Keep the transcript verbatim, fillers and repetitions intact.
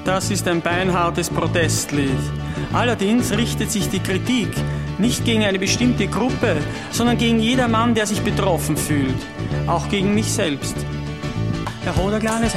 Das ist ein beinhartes Protestlied. Allerdings richtet sich die Kritik nicht gegen eine bestimmte Gruppe, sondern gegen jedermann, der sich betroffen fühlt. Auch gegen mich selbst. Der Hoderglan ist